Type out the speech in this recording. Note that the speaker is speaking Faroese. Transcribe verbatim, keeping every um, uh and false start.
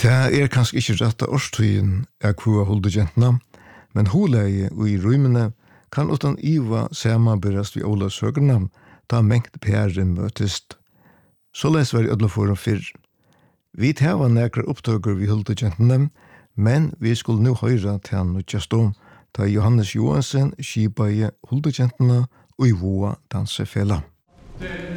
Det er kanskje ikke rett av årstøyen er kvua huldegentene, men huleie og i rymene kan utan iva samanberast vi Ola Søgernam da mengt pæren møtist. Så les var i ødleforum fyrr. Vi tæva nekra opptøkker vi huldegentene, men vi skulle nu høyra til han utjastå, da Johannes Johansen skipa i huldegentene og i voa dansefela.